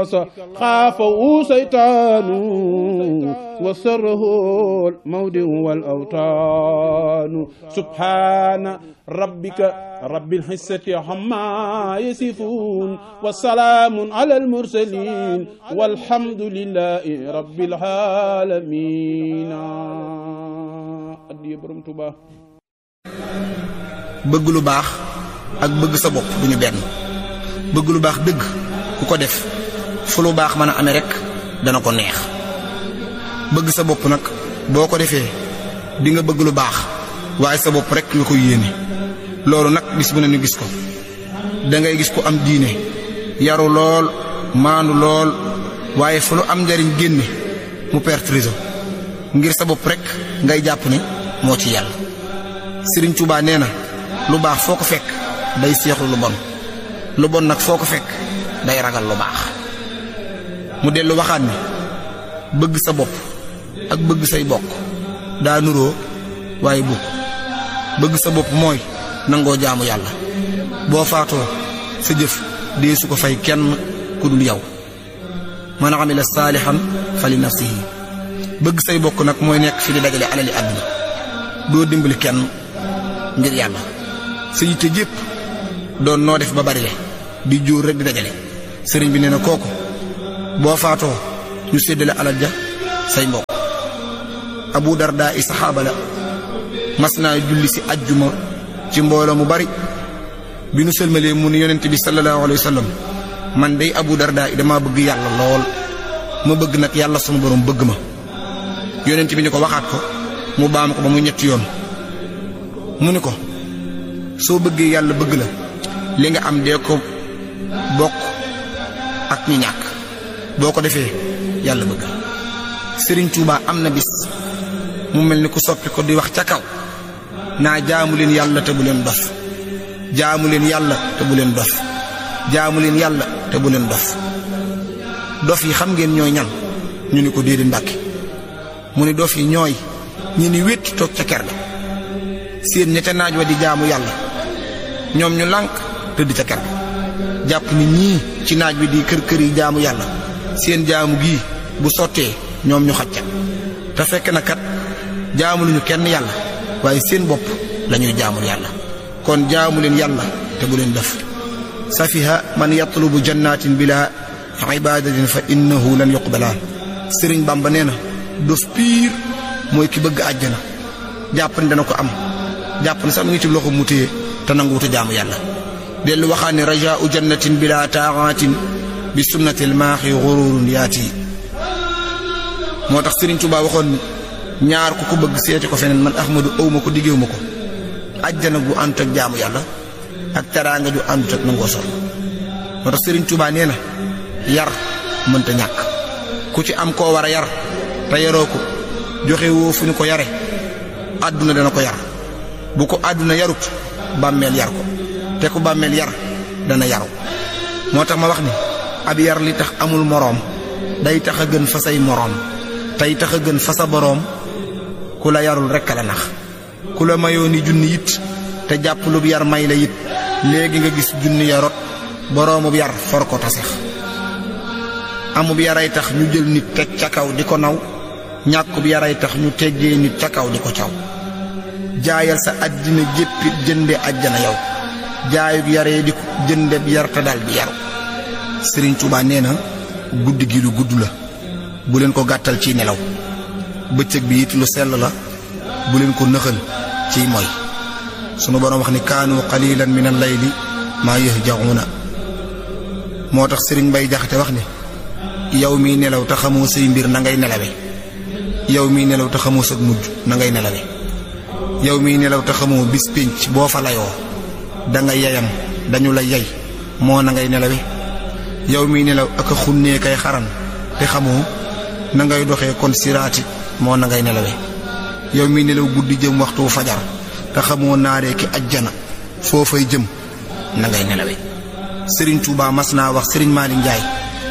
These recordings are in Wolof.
الخاص خافه شيطان وسره الموضع والأوطان سبحان ربك رب العزة عما يصفون وسلام على المرسلين والحمد لله رب العالمين. bëgg lu baax ak bëgg sa bopp duñu benn. bëgg lu baax dëgg ku ko def fu lu baax mën a amee rek dana ko neex. bëgg sa bopp nag boo ko defee di nga bëgg lu baax waaye sa bopp rek nga koy yéene. loolu nag bis bu ne ñu gis ko da ngay gis ko am diine yaru lool maandu lool waaye fu lu am njariñ génne mu perte réseau ngir sa bopp rek ngay jàpp ne moo ci yàlla. Sëriñ Tuubaa nee na lu baax foo ko fekk day seexlu lu bon, lu bon nag foo ko fekk day ragal lu baax. mu dellu waxaat ni bëgg sa bopp ak bëgg say bokk daa nuroo waaye bukk. bëgg sa bopp mooy nangoo jaamu yàlla boo faatoo sa jëf dee su ko fay kenn ku dul yow. man amila saalihan fali nafsihi. bëgg say bokk nag mooy nekk fi di dajale alali àdduna doo dimbali kenn ngir yàlla. sa yitte jépp doon noo def ba bari le di jóor rek di dajale. sëriñ bi nee na kooku boo faatoo ñu séddale alal ja say mbokk. Abu Darda i saxaaba la mas naa julli si ajjuma ci mbooloo mu bari bi nu sëlmalee mu ni yonent bi sallallahu alayhi wa sallam man day Abu Darda i dama bëgg yàlla lool ma bëgg nag yàlla sunu borom bëgg ma. yonent bi ni ko waxaat ko mu baam ko ba mu ñetti yoon. mu ni ko soo bëggee yàlla bëgg la li nga am dee ko bokk ak ñi ñàkk boo ko defee yàlla bëgg. Sëriñ Tuubaa am na bis mu mel ni ku soppi ko di wax ca kaw naa jaamu leen yàlla te bu leen dof, jaamu leen yàlla te bu leen dof, jaamu leen yàlla te bu leen dof. dof yi xam ngeen ñooy ñan ñu ni ko déedéet Mbàkke. mu ni dof yi ñooy ñi ni wétti toog ca ker ga seen ña ca naaj wa di jaamu yàlla ñoom ñu lànk tëdd ca ker ga jàpp ni ñii ci naaj wi di kër kër yi jaamu yàlla seen jaamu gii bu sottee ñoom ñu xacca te fekk na kat jaamu luñu kenn yàlla waaye seen bopp lañuy jaamul yàlla. kon jaamu leen yàlla te bu leen def. safiha man yatlubu jannatin bila ibadatin fa innahu lan yuqbala. Sëriñ Bamba nee na dof piir mooy ki bëgg àjjana jàpp ni dana ko am jàpp ni sax mu ngi ci loxo mu téye te nanguwutu jaamu yàlla. dellu waxaat ne rajaau jannatin bila taaxaatin bi sunnatil maaxi xururun yaati. moo tax Sëriñ Tuubaa waxoon ñaar ku ko bëgg seeti ko feneen man Ahmadu awma ko diggéewuma ko. àjjana gu àndut ak jaamu yàlla ak teraanga ju àndut ak nangoo sol. moo tax Sëriñ Tuubaa nee na yar mënta ñàkk ku ci am koo war a yar te yaroo ko joxe woo fu ñu ko yare àdduna dana ko yar. bu ko àdduna yarut bàmmeel yar ko te ku bàmmeel yar dana yaru. moo tax ma wax ni ab yar li tax amul moroom day tax a gën fa say moroom tey tax a gën fa sa boroom ku la yarul rekk la nax. ku la mayoo ni junni it te jàpp lu yar may la it léegi nga gis junni yarot boroomub yar for ko tasex. amub yaray tax ñu jël nit teg ca kaw di ko naw ñàkkub yaray tax ñu teggee nit ca kaw di ko caw. jaayal sa àddina jéppit jënde àjjana yow jaayug yaree di ko jënde bi yar te dal bi yaru. Sëriñ Tuubaa nee na guddi gi lu gudd la bu leen ko gàttal ci nelaw bëccëg bi it lu sell la bu leen ko nëxal ciy moy. sunu boroom wax ni kaanu qalilan min al-layli maa yahjauna. moo tax Sëriñ Mbay Jaxate wax ni yow miy nelaw te xamoo say mbir na ngay nelawe, yow miy nelaw te xamoo sa mujj na ngay nelawe, yow miy nelaw te xamoo bis pénc boo fa layoo da nga yeyam dañu la yey moo na ngay nelawe, yow miy nelaw ak a xunnee kay xaran te xamoo na ngay doxee kon siraati moo na ngay nelawe, yow miy nelaw guddi jëm waxtu fajar te xamoo naaree ki ajjana foo fay jëm na ngay nelawe. Sëriñ Tuubaa mas naa wax Sëriñ Maalik Njaay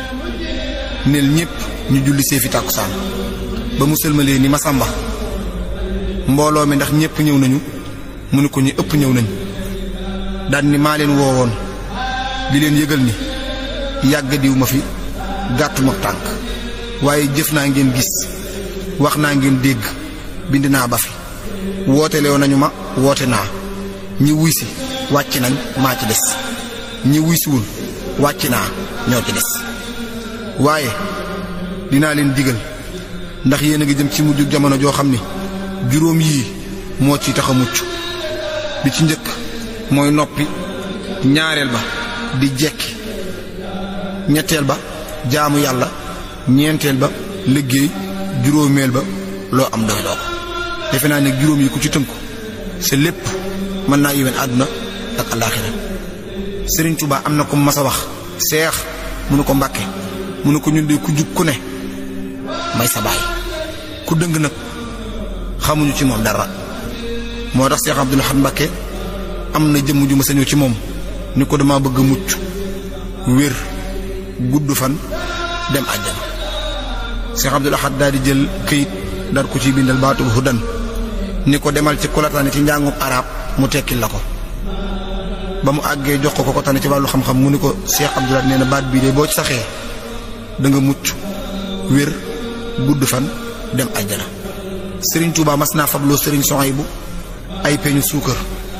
nel ñépp ñu julli see fi tàkkusaan ba mu sëlmalee ni Masamba mbooloo mi ndax ñépp ñëw nañu mu ni ko ñu ëpp ñëw nañu daan ni maa leen woowoon di leen yëgal ni yàgg diw ma fi gàttuma tànk waaye jëf naa ngeen gis wax naa ngeen dégg bind naa ba fi wooteloo nañu ma woote naa ñi wuy si wàcc nañ maa ci des ñi wuy siwul wàcc naa ñoo ci des waaye dinaa leen digal ndax yéen a ngi jëm ci mujj jamono joo xam ni juróom yii moo ci tax a mucc bi ci njëkk mooy noppi ñaareel ba di jekki ñetteel ba jaamu yàlla ñeenteel ba liggéey juróomeel ba loo am doy loo ko defe naa ne juróom yi ku ci tënku sa lépp mën naa yéwén àdduna ak alaaxira Sëriñ Tuubaa am na ko mas a wax seex mu ne ko Mbàkke mu ne ko ñun de ku jub ku ne may sa baay ku dëng nag xamuñu ci moom dara moo tax Seex Abdul Ahad Mbàkke am na jëmm ju ma sa ñëw ci moom ni ko dama bëgg mucc wér gudd fan dem àjjana Seex Abdul Ahad daal di jël këyit daal ko ci bindal baatu bu hudan ni ko demal ci ku la tane ci njàngum arab mu tekkil la ko ba mu àggee jox ko ko tane ci wàllu xam-xam mu ni ko Seex Abdul Ahad nee na baat bii de boo ci saxee da nga mucc wér gudd fan dem àjjana Sëriñ Tuubaa mas naa fabloo Sëriñ Suhaybu ay peñu suukar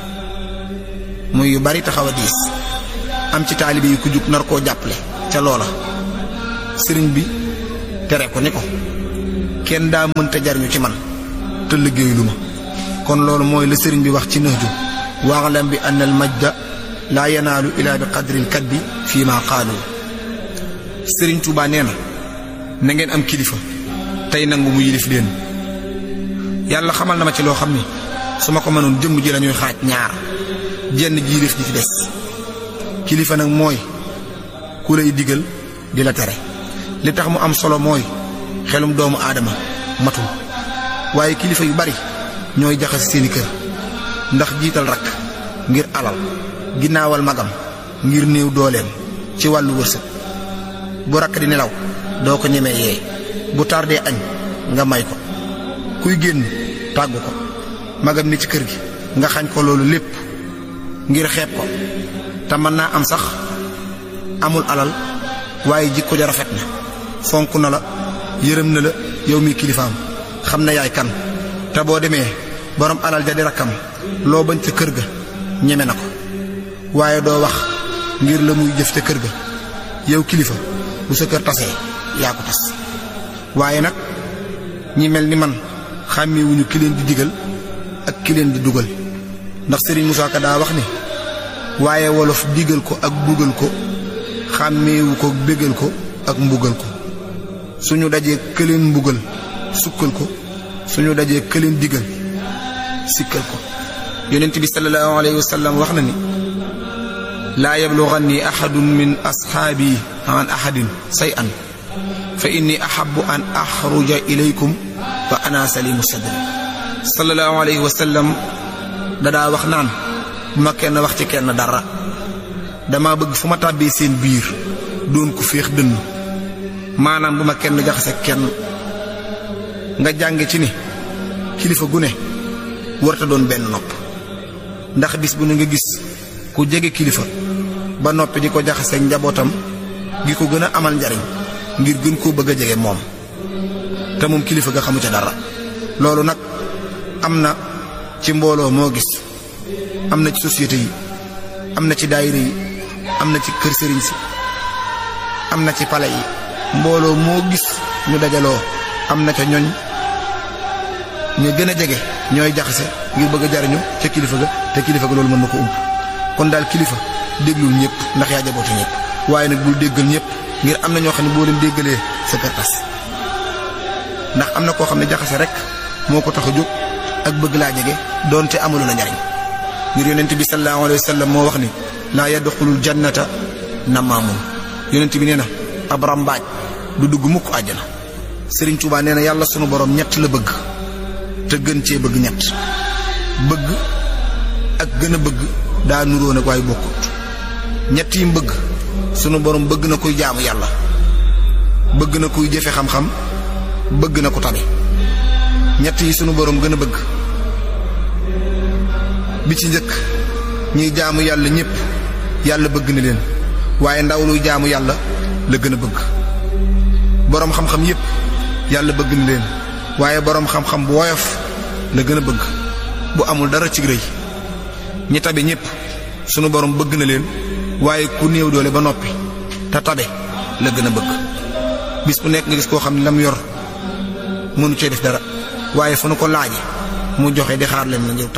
muy yu bari taxaw a diis am ci taalibe yi ku jug nar koo jàppale ca loola sëriñ bi tere ko ni ko kenn daa mënta jariñu ci man te liggéeyu lu ma kon loolu mooy la sëriñ bi wax ci Nahju waalam bi anna al majda laa yanaalu ilaa bi qadril kadbi fii ma qaalu Sëriñ Tuubaa nee na ngeen am kilifa tey nangu mu yilif leen yàlla xamal na ma ci loo xam ni su ma ko mënoon jëmm ji lañuy xaaj ñaar jenn ji yilif ji ci des kilifa nag mooy ku lay digal di la tere li tax mu am solo mooy xelum doomu aadama matul waaye kilifa yu bari ñooy jaxase seeni kër ndax jiital rakk ngir alal ginnaawal magam ngir néew dooleem ci wàllu wërsëg bu rakk di nelaw doo ko ñemee yee bu tardee añ nga may ko kuy génn tàggu ko magam ni ci kër gi nga xañ ko loolu lépp ngir xeeb ko te mën naa am sax amul alal waaye jikko ja rafet na fonk na la yërëm na la yow mi kilifaam xam na yaay kan te boo demee borom alal ja di rakkam loo bañ ca kër ga ñeme na ko waaye doo wax ngir la muy jëf ca kër ga yow kilifa bu sa kër tasee yaa ko tas waaye nag ñi mel ni man xàmmewuñu ki leen di digal ak ki leen di dugal ndax Serigne Moussa Ka daa wax ni waaye wolof digal ko ak dugal ko xàmmeewu ko bégal ko ak mbugal ko suñu dajee këleen mbugal sukkal ko suñu dajee këleen digal sikkal ko yonent bi sallallahu alayhi wa sallam wax na ni laa yablughanni ahadun min ashaabi an ahadin shay'an fa inni ahabbu an axruja ilaykum wa ana salimu sadri sallallahu alayhi wa sallam dadaa wax naan bu ma kenn wax ci kenn dara dama bëgg fu ma tàbbee seen biir doon ko féex dënn maanaam bu ma kenn jaxase kenn nga jànge ci ni kilifa gu ne warta doon benn nopp ndax bis bu ne nga gis ku jege kilifa ba noppi di ko jaxase njabootam gi ko gën a amal njariñ ngir gën koo bëgg a jege moom te moom kilifa ga xamu ca dara loolu nag am na ci mbooloo moo gis am na ci société yi am na ci daayira yi am na ci kër sëriñ si am na ci pale yi mbooloo moo gis ñu dajaloo am na ca ñoñ ñu gën a jege ñooy jaxase ngir bëgg a jariñu ca kilifa ga te kilifa ga loolu mën na ko ump kon daal kilifa déglul ñëpp ndax yaa jaboote ñëpp waaye nag bul déggal ñëpp ngir am na ñoo xam ne boo leen déggalee sa kër tas ndax am na koo xam ne jaxase rek moo ko tax a jóg ak bëgg laa jege doonte amalu la njariñ ngir yonent bi sallallahu alayhi wa sallam moo wax ni laa yadxulul jannata namaamun yonent bi nee na ab rambaaj du dugg mukk àjjana Sëriñ Tuubaa nee na yàlla sunu borom ñett la bëgg te gën cee bëgg ñett bëgg ak gën a bëgg daa nuroo nag waaye bokkut ñett yi bëgg sunu borom bëgg na koy jaamu yàlla bëgg na koy jëfe xam-xam bëgg na ko tabe ñett yi sunu borom gën a bëgg bi ci njëkk ñiy jaamu yàlla ñépp yàlla bëgg na leen waaye ndaw luy jaamu yàlla la gën a bëgg boroom xam-xam yépp yàlla bëgg na leen waaye boroom xam-xam bu woyof la gën a bëgg bu amul dara ci rëy ñi tabe ñépp sunu boroom bëgg na leen waaye ku néew doole ba noppi te tabe la gën a bëgg bis bu nekk nga gis koo xam ne lam yor mënu cee def dara waaye fu nu ko laaje mu joxe di xaar leen la ngir tabe